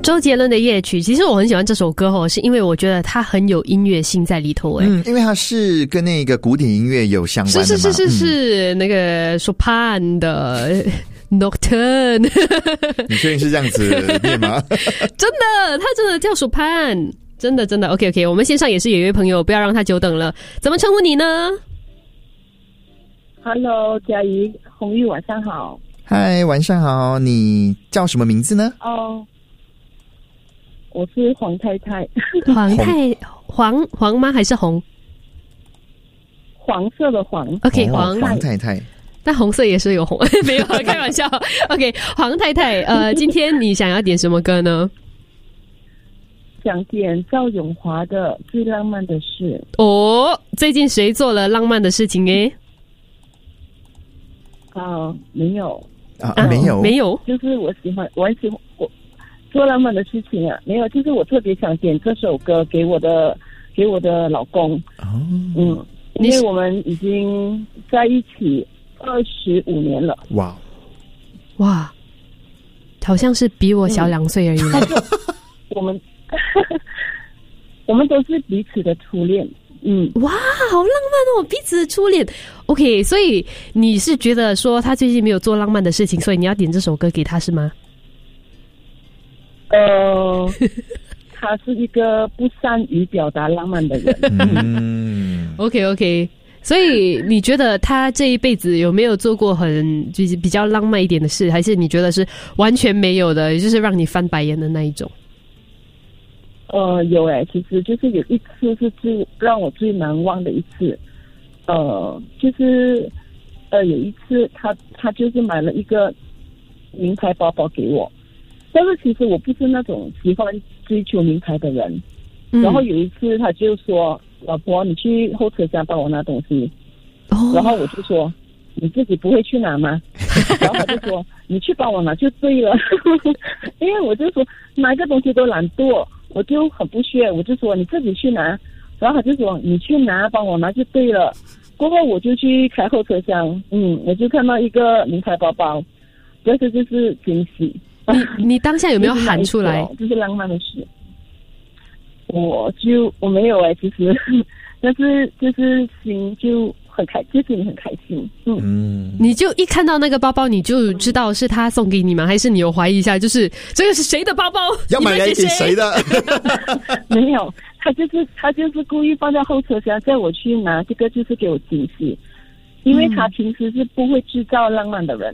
周杰伦的夜曲，其实我很喜欢这首歌哦，是因为我觉得它很有音乐性在里头。 因为它是跟那个古典音乐有相关的嘛。 是那个 Chopin 的 Nocturne 你确定是这样子念吗？ 真的，他真的叫 Chopin， 真的 OK， 我们线上也是有一位朋友，不要让他久等了，怎么称呼你呢？ Hello， 嘉怡、红玉，晚上好。 嗨，晚上好，你叫什么名字呢？ 我是黄太太。 黄吗？还是红？ 黄色的黄。 OK， 黄太太。 但红色也是有红，没有开玩笑。OK， 黄太太，今天你想要点什么歌呢？ 想点赵咏华的《最浪漫的事》。 最近谁做了浪漫的事情诶？ 没有。 没有， 就是我很喜欢我做浪漫的事情啊，没有，就是我特别想点这首歌给我的老公。因为我们已经在一起25年了。 哇，好像是比我小2岁而已。 我们都是彼此的初恋。 哇，好浪漫哦，彼此的初恋。OK， 所以你是觉得说他最近没有做浪漫的事情，所以你要点这首歌给他是吗？ 他是一个不善于表达浪漫的人。 OK， 所以你觉得他这一辈子有没有做过就是比较浪漫一点的事，还是你觉得是完全没有的，也就是让你翻白眼的那一种？ 有其实就是有一次是让我最难忘的一次。就是有一次他就是买了一个名牌包包给我，但是其实我不是那种喜欢追求名牌的人。然后有一次他就说，老婆你去后车厢帮我拿东西。然后我就说你自己不会去拿吗？然后他就说你去帮我拿就对了。因为我就说拿一个东西都懒惰，我就很不屑，我就说你自己去拿。然后他就说你去拿帮我拿就对了。过后我就去开后车厢，我就看到一个名牌包包，这就是惊喜。 你当下有没有喊出来？ 就是浪漫的事。我没有其实，但是就是心就很开，就是你很开心。 你就一看到那个包包，你就知道是他送给你吗？还是你有怀疑一下，就是这个是谁的包包？ 要买来给谁的？ 没有，他就是故意放在后车厢，叫我去拿，这个就是给我惊喜，因为他平时是不会制造浪漫的人。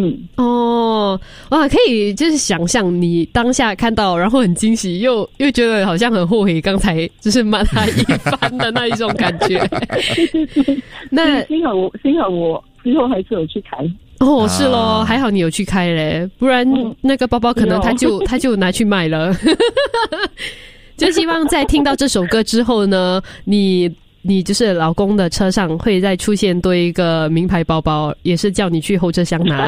哇，可以就是想象你当下看到，然后很惊喜，又觉得好像很后悔刚才就是骂他一番的那一种感觉。 对。那幸好我最后还是有去开。 是咯，还好你有去开嘞，不然那个包包可能他就拿去卖了。就希望在听到这首歌之后呢，你就是老公的车上会再出现多一个名牌包包，也是叫你去后车厢拿。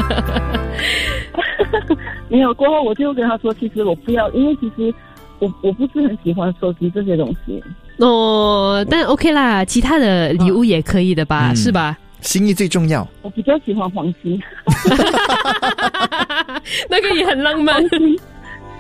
没有，过后我就跟他说，其实我不要，因为其实我不是很喜欢收集这些东西。 但 OK 啦，其他的礼物也可以的吧，是吧？ 心意最重要。 我比较喜欢黄金。 那个也很浪漫。